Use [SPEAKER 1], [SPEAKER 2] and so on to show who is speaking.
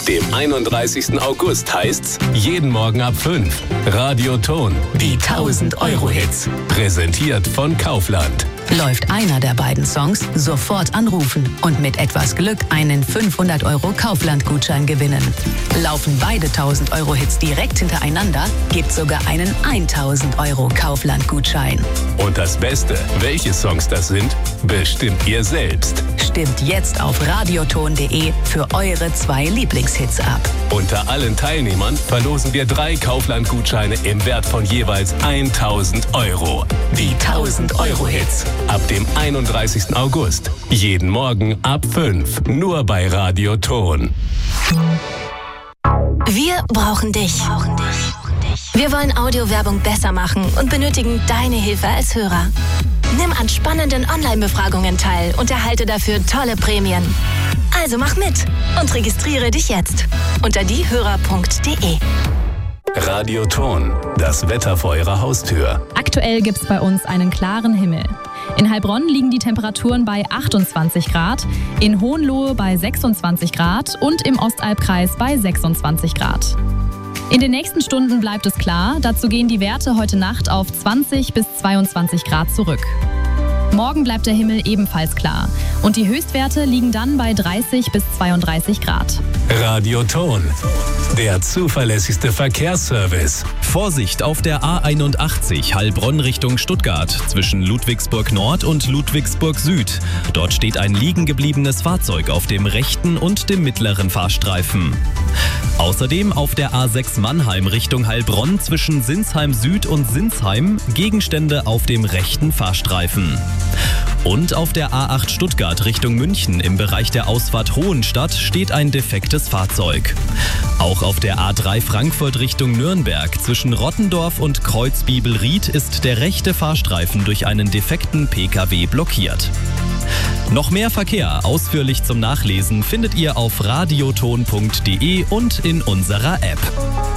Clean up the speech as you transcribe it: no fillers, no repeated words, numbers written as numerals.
[SPEAKER 1] Ab dem 31. August heißt's jeden Morgen ab 5. Radioton, die 1000-Euro-Hits. Präsentiert von Kaufland.
[SPEAKER 2] Läuft einer der beiden Songs, sofort anrufen und mit etwas Glück einen 500-Euro Kaufland-Gutschein gewinnen. Laufen beide 1000-Euro-Hits direkt hintereinander, gibt's sogar einen 1000-Euro Kaufland-Gutschein.
[SPEAKER 1] Und das Beste, welche Songs das sind, bestimmt ihr selbst.
[SPEAKER 2] Stimmt jetzt auf radioton.de für eure 2 Lieblingshits ab.
[SPEAKER 1] Unter allen Teilnehmern verlosen wir 3 Kaufland-Gutscheine im Wert von jeweils 1000 Euro. Die 1000-Euro-Hits. Ab dem 31. August. Jeden Morgen ab 5. Nur bei Radioton.
[SPEAKER 3] Wir brauchen dich. Wir wollen Audiowerbung besser machen und benötigen deine Hilfe als Hörer. Nimm an spannenden Online-Befragungen teil und erhalte dafür tolle Prämien. Also mach mit und registriere dich jetzt unter diehörer.de.
[SPEAKER 1] Radioton, das Wetter vor eurer Haustür.
[SPEAKER 4] Aktuell gibt es bei uns einen klaren Himmel. In Heilbronn liegen die Temperaturen bei 28 Grad, in Hohenlohe bei 26 Grad und im Ostalbkreis bei 26 Grad. In den nächsten Stunden bleibt es klar, dazu gehen die Werte heute Nacht auf 20 bis 22 Grad zurück. Morgen bleibt der Himmel ebenfalls klar und die Höchstwerte liegen dann bei 30 bis 32 Grad.
[SPEAKER 1] Radioton, der zuverlässigste Verkehrsservice.
[SPEAKER 5] Vorsicht auf der A81 Heilbronn Richtung Stuttgart zwischen Ludwigsburg Nord und Ludwigsburg Süd. Dort steht ein liegen gebliebenes Fahrzeug auf dem rechten und dem mittleren Fahrstreifen. Außerdem auf der A6 Mannheim Richtung Heilbronn zwischen Sinsheim Süd und Sinsheim Gegenstände auf dem rechten Fahrstreifen. Und auf der A8 Stuttgart Richtung München im Bereich der Ausfahrt Hohenstadt steht ein defektes Fahrzeug. Auch auf der A3 Frankfurt Richtung Nürnberg zwischen Rottendorf und Kreuzbibelried ist der rechte Fahrstreifen durch einen defekten PKW blockiert. Noch mehr Verkehr ausführlich zum Nachlesen findet ihr auf radioton.de und in unserer App.